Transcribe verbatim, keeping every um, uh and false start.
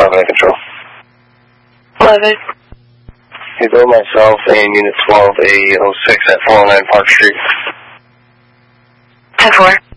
eleven control. eleven. You go myself and Unit twelve A oh six at four oh nine Park Street. ten four.